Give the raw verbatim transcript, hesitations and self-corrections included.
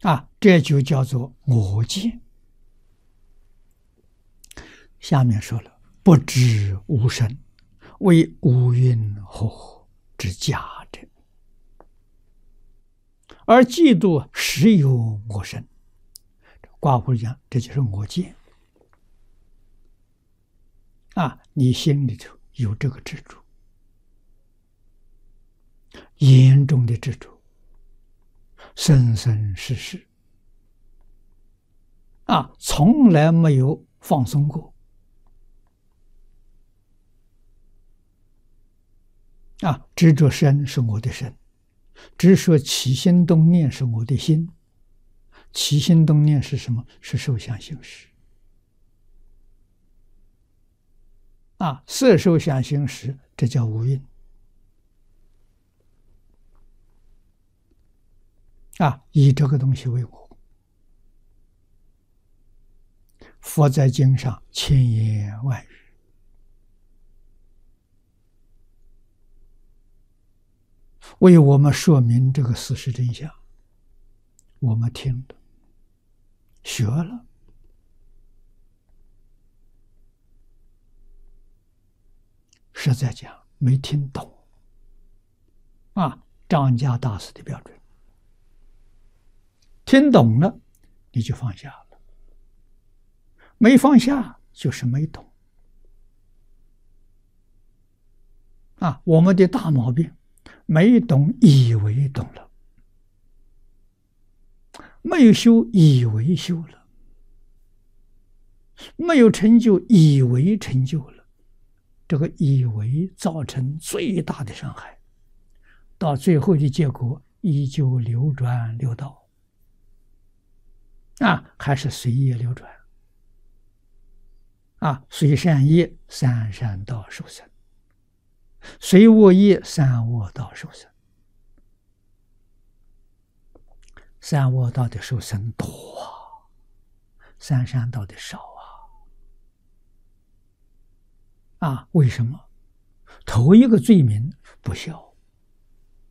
啊，这就叫做我见。下面说了，不知无生，为五蕴和合之假者，而嫉妒实有我生。卦夫讲，这就是我见。啊，你心里头有这个执着，严重的执着，生生世世啊，从来没有放松过啊！执着身是我的身，只说起心动念是我的心，起心动念是什么？是受想行识啊，色受想行识，这叫五蕴啊，以这个东西为我。佛在经上千言万语，为我们说明这个事实真相，我们听了，学了，实在讲没听懂啊，张家大师的标准。听懂了，你就放下了；没放下，就是没懂。啊，我们的大毛病，没懂以为懂了，没有修以为修了，没有成就以为成就了，这个以为造成最大的伤害，到最后的结果依旧流转六道。啊，还是随业流转啊，随善业三善道受生，随恶业三恶道受生。三恶道的受生多啊，三善道的少啊。啊，为什么？头一个罪名不孝。